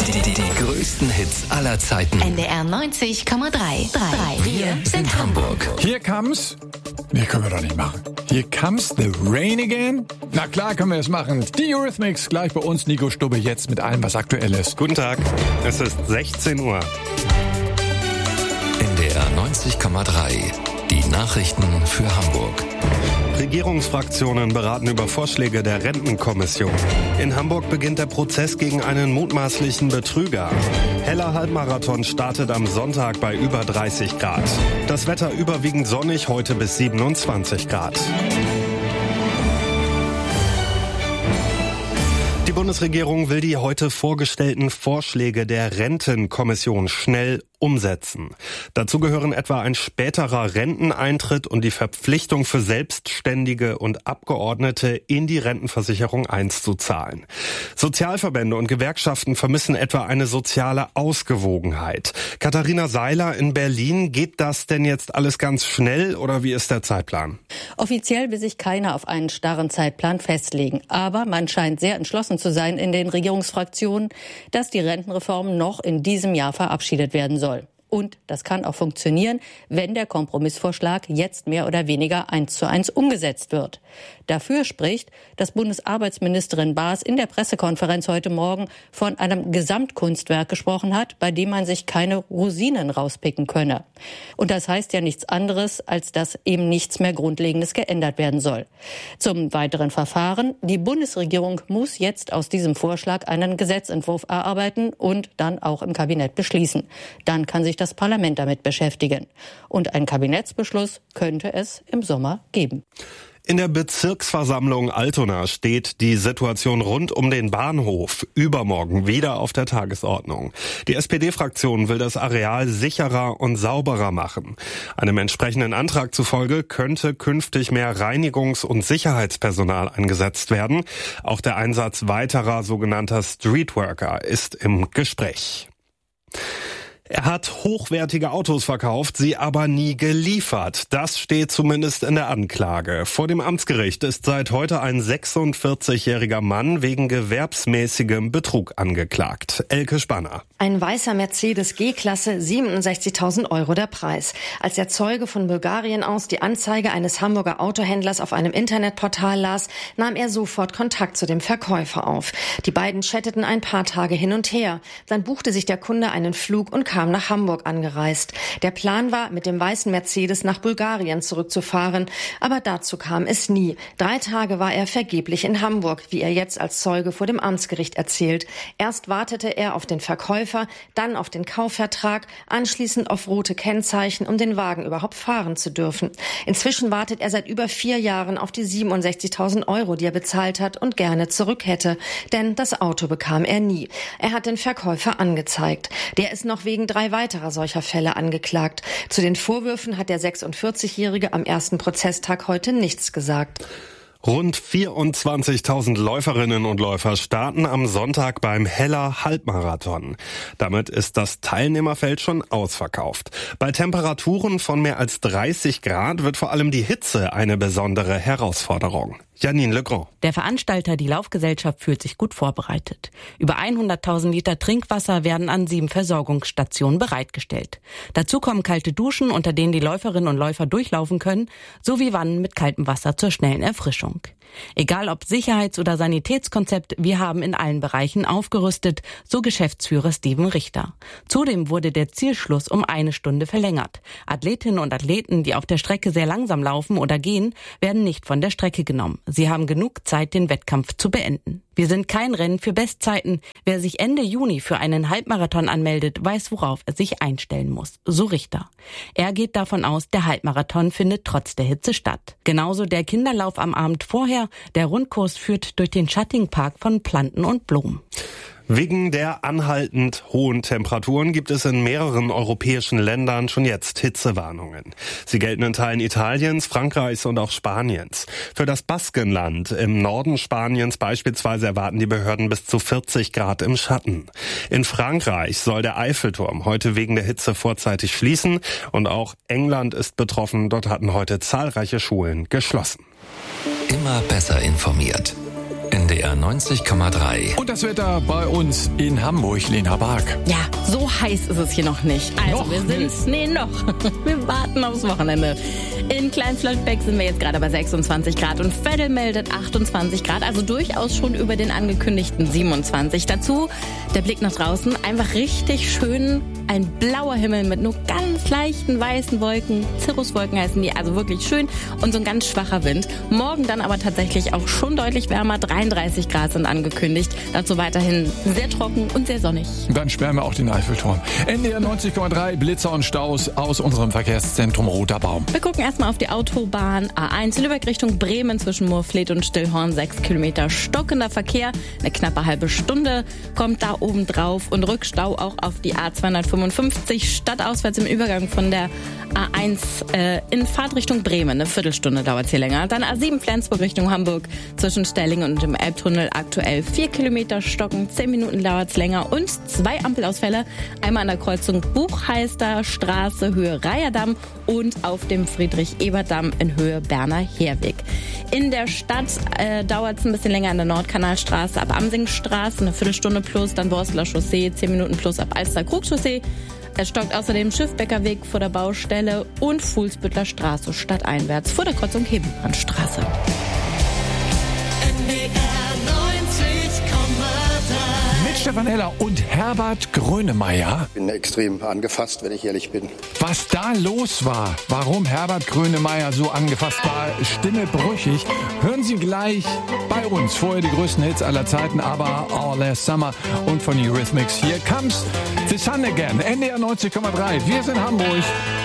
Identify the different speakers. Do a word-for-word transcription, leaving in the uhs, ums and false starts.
Speaker 1: Die, die größten Hits aller Zeiten.
Speaker 2: N D R neunzig Komma drei.
Speaker 1: Wir sind Hamburg.
Speaker 3: Here comes... Nee, können wir doch nicht machen. Here comes the rain again? Na klar können wir es machen. Die Eurythmics gleich bei uns. Nico Stubbe jetzt mit allem, was aktuell ist.
Speaker 4: Guten Tag, es ist sechzehn Uhr.
Speaker 1: N D R neunzig Komma drei. Die Nachrichten für Hamburg.
Speaker 4: Regierungsfraktionen beraten über Vorschläge der Rentenkommission. In Hamburg beginnt der Prozess gegen einen mutmaßlichen Betrüger. Heller Halbmarathon startet am Sonntag bei über dreißig Grad. Das Wetter überwiegend sonnig, heute bis siebenundzwanzig Grad. Die Bundesregierung will die heute vorgestellten Vorschläge der Rentenkommission schnell umsetzen. Dazu gehören etwa ein späterer Renteneintritt und die Verpflichtung für Selbstständige und Abgeordnete in die Rentenversicherung einzuzahlen. Sozialverbände und Gewerkschaften vermissen etwa eine soziale Ausgewogenheit. Katharina Seiler in Berlin, geht das denn jetzt alles ganz schnell oder wie ist der Zeitplan?
Speaker 5: Offiziell will sich keiner auf einen starren Zeitplan festlegen. Aber man scheint sehr entschlossen zu sein in den Regierungsfraktionen, dass die Rentenreform noch in diesem Jahr verabschiedet werden soll. Und das kann auch funktionieren, wenn der Kompromissvorschlag jetzt mehr oder weniger eins zu eins umgesetzt wird. Dafür spricht, dass Bundesarbeitsministerin Baas in der Pressekonferenz heute Morgen von einem Gesamtkunstwerk gesprochen hat, bei dem man sich keine Rosinen rauspicken könne. Und das heißt ja nichts anderes, als dass eben nichts mehr Grundlegendes geändert werden soll. Zum weiteren Verfahren: Die Bundesregierung muss jetzt aus diesem Vorschlag einen Gesetzentwurf erarbeiten und dann auch im Kabinett beschließen. Dann kann sich das Parlament damit beschäftigen. Und ein Kabinettsbeschluss könnte es im Sommer geben.
Speaker 4: In der Bezirksversammlung Altona steht die Situation rund um den Bahnhof übermorgen wieder auf der Tagesordnung. Die S P D-Fraktion will das Areal sicherer und sauberer machen. Einem entsprechenden Antrag zufolge könnte künftig mehr Reinigungs- und Sicherheitspersonal eingesetzt werden. Auch der Einsatz weiterer sogenannter Streetworker ist im Gespräch. Er hat hochwertige Autos verkauft, sie aber nie geliefert. Das steht zumindest in der Anklage. Vor dem Amtsgericht ist seit heute ein sechsundvierzigjähriger Mann wegen gewerbsmäßigem Betrug angeklagt. Elke Spanner.
Speaker 6: Ein weißer Mercedes G-Klasse, siebenundsechzigtausend Euro der Preis. Als der Zeuge von Bulgarien aus die Anzeige eines Hamburger Autohändlers auf einem Internetportal las, nahm er sofort Kontakt zu dem Verkäufer auf. Die beiden chatteten ein paar Tage hin und her. Dann buchte sich der Kunde einen Flug und kam nach Hamburg angereist. Der Plan war, mit dem weißen Mercedes nach Bulgarien zurückzufahren, aber dazu kam es nie. Drei Tage war er vergeblich in Hamburg, wie er jetzt als Zeuge vor dem Amtsgericht erzählt. Erst wartete er auf den Verkäufer, dann auf den Kaufvertrag, anschließend auf rote Kennzeichen, um den Wagen überhaupt fahren zu dürfen. Inzwischen wartet er seit über vier Jahren auf die siebenundsechzigtausend Euro, die er bezahlt hat und gerne zurück hätte. Denn das Auto bekam er nie. Er hat den Verkäufer angezeigt. Der ist noch wegen drei weiterer solcher Fälle angeklagt. Zu den Vorwürfen hat der sechsundvierzigjährige am ersten Prozesstag heute nichts gesagt.
Speaker 4: Rund vierundzwanzigtausend Läuferinnen und Läufer starten am Sonntag beim Heller Halbmarathon. Damit ist das Teilnehmerfeld schon ausverkauft. Bei Temperaturen von mehr als dreißig Grad wird vor allem die Hitze eine besondere Herausforderung. Janine Legrand.
Speaker 7: Der Veranstalter, die Laufgesellschaft, fühlt sich gut vorbereitet. Über hunderttausend Liter Trinkwasser werden an sieben Versorgungsstationen bereitgestellt. Dazu kommen kalte Duschen, unter denen die Läuferinnen und Läufer durchlaufen können, sowie Wannen mit kaltem Wasser zur schnellen Erfrischung. Egal ob Sicherheits- oder Sanitätskonzept, wir haben in allen Bereichen aufgerüstet, so Geschäftsführer Steven Richter. Zudem wurde der Zielschluss um eine Stunde verlängert. Athletinnen und Athleten, die auf der Strecke sehr langsam laufen oder gehen, werden nicht von der Strecke genommen. Sie haben genug Zeit, den Wettkampf zu beenden. Wir sind kein Rennen für Bestzeiten. Wer sich Ende Juni für einen Halbmarathon anmeldet, weiß, worauf er sich einstellen muss, so Richter. Er geht davon aus, der Halbmarathon findet trotz der Hitze statt. Genauso der Kinderlauf am Abend vorher. Der Rundkurs führt durch den schattigen Park von Planten und Blumen.
Speaker 4: Wegen der anhaltend hohen Temperaturen gibt es in mehreren europäischen Ländern schon jetzt Hitzewarnungen. Sie gelten in Teilen Italiens, Frankreichs und auch Spaniens. Für das Baskenland im Norden Spaniens beispielsweise erwarten die Behörden bis zu vierzig Grad im Schatten. In Frankreich soll der Eiffelturm heute wegen der Hitze vorzeitig schließen und auch England ist betroffen. Dort hatten heute zahlreiche Schulen geschlossen.
Speaker 1: Immer besser informiert. N D R neunzig Komma drei.
Speaker 3: Und das Wetter bei uns in Hamburg, Lena Bark.
Speaker 7: Ja, so heiß ist es hier noch nicht. Also
Speaker 3: Noch
Speaker 7: wir sind,
Speaker 3: nicht.
Speaker 7: nee, noch. Wir warten aufs Wochenende. In Kleinflottbeck sind wir jetzt gerade bei sechsundzwanzig Grad und Veddel meldet achtundzwanzig Grad, also durchaus schon über den angekündigten siebenundzwanzig. Dazu der Blick nach draußen, einfach richtig schön, ein blauer Himmel mit nur ganz leichten weißen Wolken, Cirruswolken heißen die, also wirklich schön und so ein ganz schwacher Wind. Morgen dann aber tatsächlich auch schon deutlich wärmer, dreiunddreißig Grad sind angekündigt, dazu weiterhin sehr trocken und sehr sonnig.
Speaker 3: Dann sperren wir auch den Eiffelturm. N D R neunzig Komma drei, Blitzer und Staus aus unserem Verkehrszentrum Roter Baum.
Speaker 7: Wir gucken erstmal auf die Autobahn A eins Lübeck Richtung Bremen zwischen Moorfleet und Stillhorn. sechs Kilometer stockender Verkehr. Eine knappe halbe Stunde kommt da oben drauf und Rückstau auch auf die A zweihundertfünfundfünfzig stadtauswärts im Übergang von der A eins äh, in Fahrtrichtung Bremen. Eine Viertelstunde dauert es hier länger. Dann A sieben Flensburg Richtung Hamburg zwischen Stellingen und dem Elbtunnel aktuell vier Kilometer stocken. zehn Minuten dauert es länger und zwei Ampelausfälle. Einmal an der Kreuzung Buchheister Straße Höhe Reiherdamm und auf dem Friedrich-Ebert-Damm in Höhe Berner Heerweg. In der Stadt äh, dauert es ein bisschen länger an der Nordkanalstraße ab Amsingstraße, eine Viertelstunde plus, dann Borstler Chaussee, zehn Minuten plus ab Alster-Krug-Chaussee. Es stockt außerdem Schiffbäckerweg vor der Baustelle und Fuhlsbüttler Straße stadteinwärts vor der Kreuzung Hebenbrandstraße.
Speaker 3: Mit Stefan Heller und Herbert Grönemeyer.
Speaker 8: Ich bin extrem angefasst, wenn ich ehrlich bin.
Speaker 3: Was da los war, warum Herbert Grönemeyer so angefasst war, Stimme brüchig, hören Sie gleich bei uns. Vorher die größten Hits aller Zeiten, aber All Last Summer und von Eurythmics. Here comes the sun again. N D R neunzig Komma drei. Wir sind Hamburg.